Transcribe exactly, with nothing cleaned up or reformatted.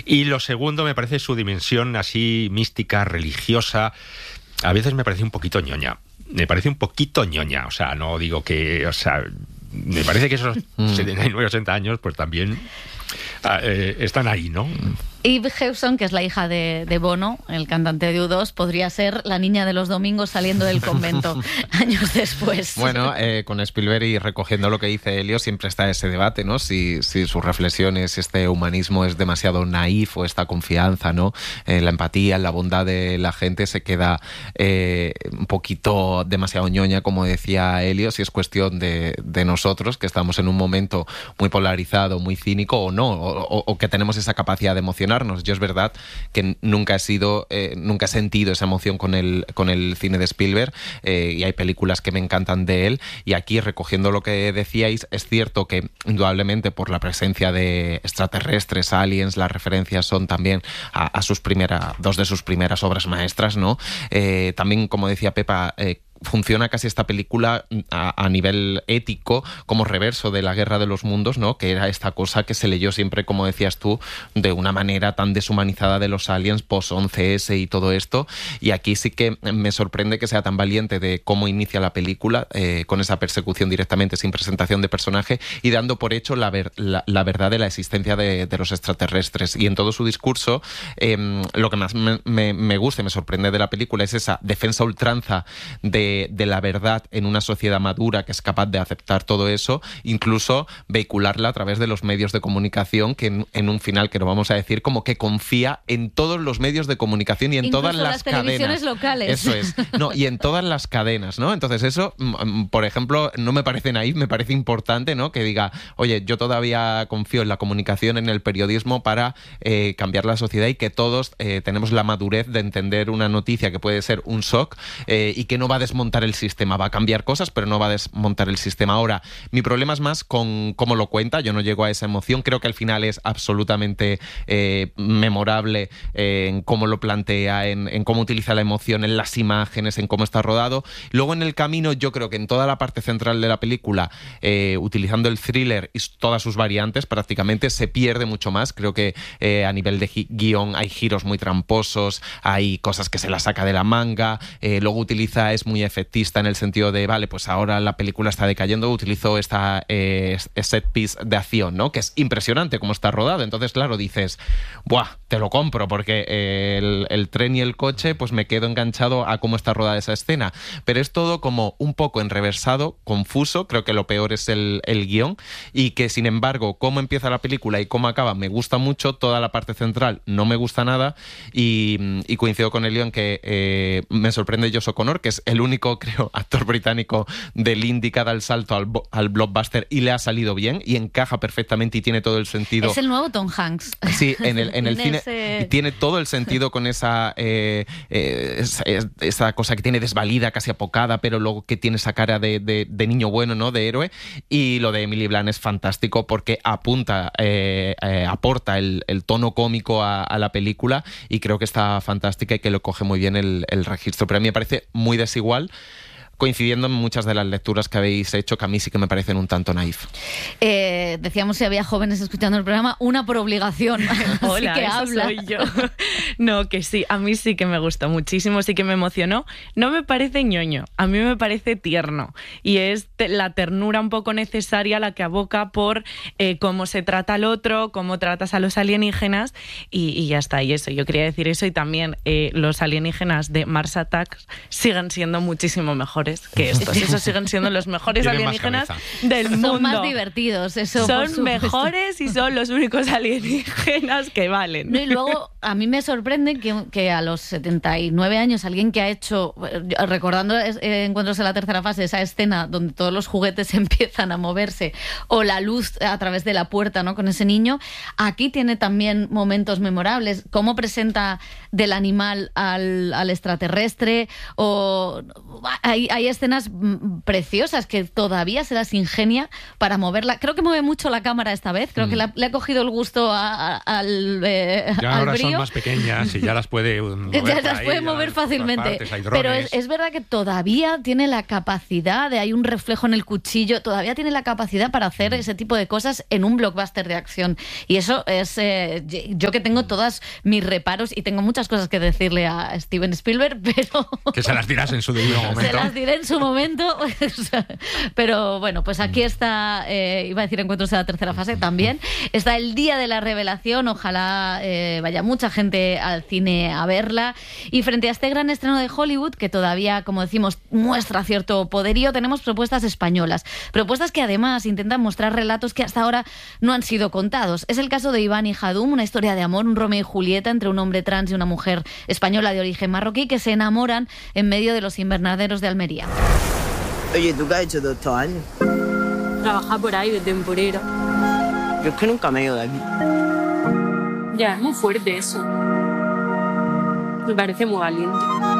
Y lo segundo me parece su dimensión así mística, religiosa. A veces me parece un poquito ñoña. Me parece un poquito ñoña. O sea, no digo que... O sea, me parece que esos mm. setenta y nueve, ochenta años, pues también eh, están ahí, ¿no? Eve Hewson, que es la hija de, de Bono, el cantante de U dos, podría ser la niña de los domingos saliendo del convento años después. Bueno, eh, con Spielberg y recogiendo lo que dice Elio, siempre está ese debate, ¿no? Si, si sus reflexiones, este humanismo es demasiado naif o esta confianza, ¿no? Eh, la empatía, la bondad de la gente se queda eh, un poquito demasiado ñoña, como decía Elio, si es cuestión de, de nosotros, que estamos en un momento muy polarizado, muy cínico, o no, o, o que tenemos esa capacidad de emocionar. Yo es verdad que nunca he sido, eh, nunca he sentido esa emoción con el, con el cine de Spielberg, eh, y hay películas que me encantan de él, y aquí, recogiendo lo que decíais, es cierto que indudablemente por la presencia de extraterrestres, aliens, las referencias son también a, a sus primeras, dos de sus primeras obras maestras, ¿no? Eh, también, como decía Pepa, eh, funciona casi esta película a, a nivel ético como reverso de La Guerra de los Mundos, ¿no? Que era esta cosa que se leyó siempre, como decías tú, de una manera tan deshumanizada de los aliens post once ese y todo esto, y aquí sí que me sorprende que sea tan valiente de cómo inicia la película, eh, con esa persecución directamente sin presentación de personaje y dando por hecho la, ver, la, la verdad de la existencia de, de los extraterrestres, y en todo su discurso eh, lo que más me, me, me gusta y me sorprende de la película es esa defensa ultranza de de la verdad en una sociedad madura que es capaz de aceptar todo eso, incluso vehicularla a través de los medios de comunicación, que en, en un final que no vamos a decir, como que confía en todos los medios de comunicación y en incluso todas las, las televisiones cadenas locales. Eso es, no, y en todas las cadenas, ¿no? Entonces eso, por ejemplo, no me parece naif, me parece importante, ¿no? Que diga, oye, yo todavía confío en la comunicación, en el periodismo para eh, cambiar la sociedad, y que todos eh, tenemos la madurez de entender una noticia que puede ser un shock eh, y que no va a desmontar el sistema, va a cambiar cosas, pero no va a desmontar el sistema. Ahora, mi problema es más con cómo lo cuenta, yo no llego a esa emoción, creo que al final es absolutamente eh, memorable eh, en cómo lo plantea, en, en cómo utiliza la emoción, en las imágenes, en cómo está rodado. Luego en el camino, yo creo que en toda la parte central de la película, eh, utilizando el thriller y todas sus variantes, prácticamente se pierde mucho más. Creo que eh, a nivel de guión hay giros muy tramposos, hay cosas que se la saca de la manga, eh, luego utiliza, es muy efectista en el sentido de, vale, pues ahora la película está decayendo, utilizó esta eh, set piece de acción, ¿no? Que es impresionante cómo está rodado. Entonces, claro, dices, ¡buah! Te lo compro, porque eh, el, el tren y el coche, pues me quedo enganchado a cómo está rodada esa escena. Pero es todo como un poco enreversado, confuso, creo que lo peor es el, el guión, y que, sin embargo, cómo empieza la película y cómo acaba me gusta mucho, toda la parte central no me gusta nada, y, y coincido con Elio en que eh, me sorprende Josh O'Connor, que es el único, creo, actor británico del indie que da el salto al, al blockbuster y le ha salido bien y encaja perfectamente y tiene todo el sentido. Es el nuevo Tom Hanks. Sí, en el, en el cine ese... y tiene todo el sentido con esa, eh, eh, esa, esa cosa que tiene desvalida, casi apocada, pero luego que tiene esa cara de, de, de niño bueno, ¿no? De héroe. Y lo de Emily Blunt es fantástico porque apunta, eh, eh, aporta el, el tono cómico a, a la película, y creo que está fantástica y que lo coge muy bien el, el registro. Pero a mí me parece muy desigual, coincidiendo en muchas de las lecturas que habéis hecho, que a mí sí que me parecen un tanto naif. Eh, decíamos si había jóvenes escuchando el programa, una por obligación. Hola, Así que eso habla. soy yo. No, que sí, a mí sí que me gustó muchísimo, sí que me emocionó. No me parece ñoño, a mí me parece tierno. Y es te- la ternura un poco necesaria la que aboca por eh, cómo se trata al otro, cómo tratas a los alienígenas, y, y ya está. Y eso, yo quería decir eso. Y también eh, los alienígenas de Mars Attacks siguen siendo muchísimo mejores que estos. Esos siguen siendo los mejores Tienen alienígenas más del mundo. Son más divertidos, eso. por Son supuesto. mejores y son los únicos alienígenas que valen. No, y luego a mí me sorprende que, que a los setenta y nueve años alguien que ha hecho, recordando eh, Encuentros en la tercera fase, esa escena donde todos los juguetes empiezan a moverse, o la luz a través de la puerta, ¿no? Con ese niño, aquí tiene también momentos memorables. Cómo presenta del animal al, al extraterrestre, o hay, hay hay escenas mm, preciosas que todavía se las ingenia para moverla. Creo que mueve mucho la cámara esta vez, creo mm. que la, le ha cogido el gusto a, a, al eh, Ya al ahora brío. son más pequeñas y ya las puede mover. Ya las ahí, puede mover fácilmente. Partes, pero es, es verdad que todavía tiene la capacidad de, hay un reflejo en el cuchillo, todavía tiene la capacidad para hacer mm. ese tipo de cosas en un blockbuster de acción. Y eso es, eh, yo que tengo todas mis reparos y tengo muchas cosas que decirle a Steven Spielberg, pero... Que se las dirás en su debido momento. Se las diré en su momento. Pero bueno, pues aquí está, eh, iba a decir encuentros en la tercera fase también. Está el día de la revelación, ojalá eh, vaya mucha gente al cine a verla. Y frente a este gran estreno de Hollywood, que todavía, como decimos, muestra cierto poderío, tenemos propuestas españolas. Propuestas que además intentan mostrar relatos que hasta ahora no han sido contados. Es el caso de Iván y Jadum, una historia de amor, un Romeo y Julieta entre un hombre trans y una mujer española de origen marroquí que se enamoran en medio de los invernaderos de Almería. Oye, ¿tú qué has hecho todos estos años? Trabajar por ahí de temporero. Yo es que nunca me he ido de aquí. Ya, es muy fuerte eso. Me parece muy valiente.